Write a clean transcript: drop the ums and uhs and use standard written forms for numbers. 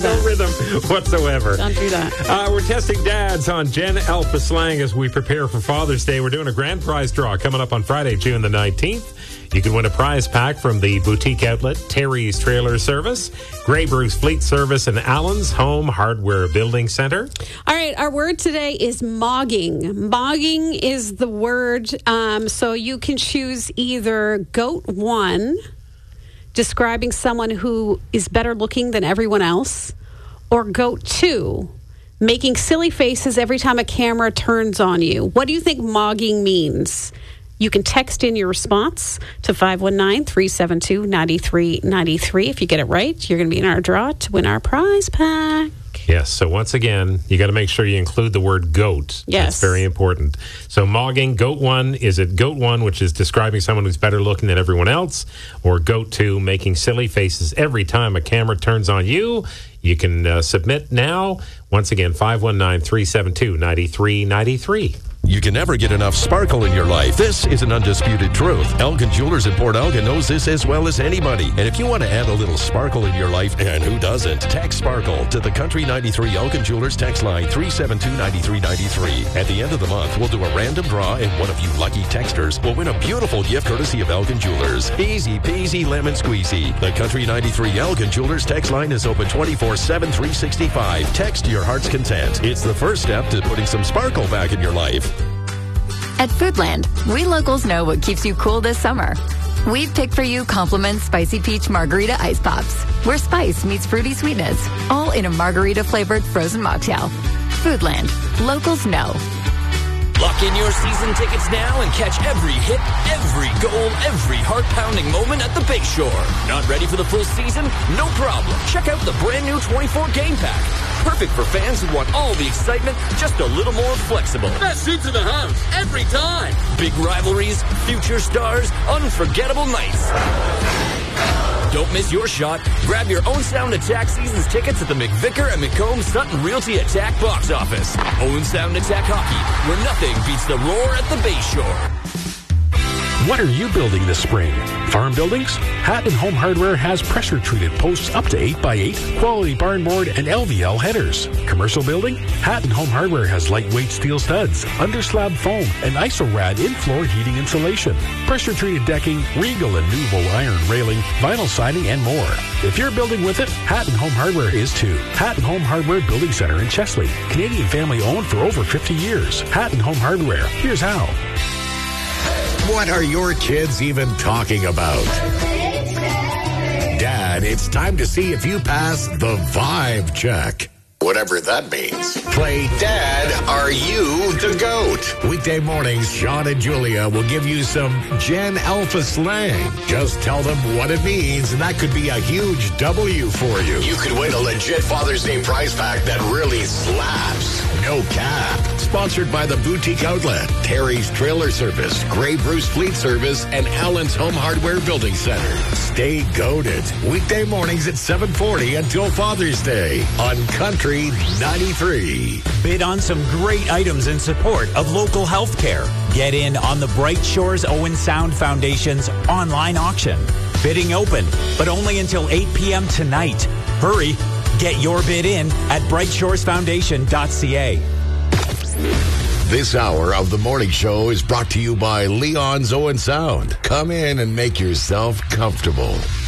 No rhythm whatsoever. Don't do that. We're testing dads on Gen Alpha slang as we prepare for Father's Day. We're doing a grand prize draw coming up on Friday, June the 19th. You can win a prize pack from the boutique outlet Terry's Trailer Service, Grey Bruce Fleet Service, and Allen's Home Hardware Building Center. All right, our word today is mogging. Mogging is the word, so you can choose either goat one, describing someone who is better looking than everyone else, or goat two, making silly faces every time a camera turns on you. What do you think mogging means? You can text in your response to 519-372-9393. If you get it right, you're going to be in our draw to win our prize pack. Yes, so once again, you got to make sure you include the word goat. Yes. That's very important. So mogging, goat one, is it goat one, which is describing someone who's better looking than everyone else, or goat two, making silly faces every time a camera turns on you? You can submit now. Once again, 519-372-9393. You can never get enough sparkle in your life. This is an undisputed truth. Elgin Jewelers in Port Elgin knows this as well as anybody. And if you want to add a little sparkle in your life, and who doesn't, text sparkle to the Country 93 Elgin Jewelers text line 372-9393. At the end of the month, we'll do a random draw, and one of you lucky texters will win a beautiful gift courtesy of Elgin Jewelers. Easy peasy lemon squeezy. The Country 93 Elgin Jewelers text line is open 24/7, 365. Text your heart's content. It's the first step to putting some sparkle back in your life. At Foodland, we locals know what keeps you cool this summer. We've picked for you Compliment Spicy Peach Margarita Ice Pops, where spice meets fruity sweetness, all in a margarita-flavored frozen mocktail. Foodland. Locals know. Lock in your season tickets now and catch every hit, every goal, every heart-pounding moment at the Bayshore. Not ready for the full season? No problem. Check out the brand new 24 game pack. Perfect for fans who want all the excitement, just a little more flexible. Best seats in the house, every time. Big rivalries, future stars, unforgettable nights. Don't miss your shot. Grab your Owen Sound Attack season's tickets at the McVicker and McComb Sutton Realty Attack box office. Owen Sound Attack Hockey, where nothing beats the roar at the Bayshore. What are you building this spring? Farm buildings? Hatton Home Hardware has pressure-treated posts up to 8x8, quality barn board, and LVL headers. Commercial building? Hatton Home Hardware has lightweight steel studs, underslab foam, and IsoRad in-floor heating insulation. Pressure-treated decking, Regal and Nuvo iron railing, vinyl siding, and more. If you're building with it, Hatton Home Hardware is too. Hatton Home Hardware Building Center in Chesley. Canadian family owned for over 50 years. Hatton Home Hardware. Here's how. What are your kids even talking about? Dad, it's time to see if you pass the vibe check. Whatever that means. Play Dad, Are You the Goat? Weekday mornings, Sean and Julia will give you some Gen Alpha slang. Just tell them what it means, and that could be a huge W for you. You could win a legit Father's Day prize pack that really slaps. No cap. Sponsored by the boutique outlet, Terry's Trailer Service, Grey Bruce Fleet Service, and Allen's Home Hardware Building Center. Stay goated. Weekday mornings at 7:40 until Father's Day on Country 93. Bid on some great items in support of local health care. Get in on the Bright Shores Owen Sound Foundation's online auction. Bidding open, but only until 8 p.m. tonight. Hurry. Get your bid in at brightshoresfoundation.ca. This hour of the morning show is brought to you by Leon's Owen Sound. Come in and make yourself comfortable.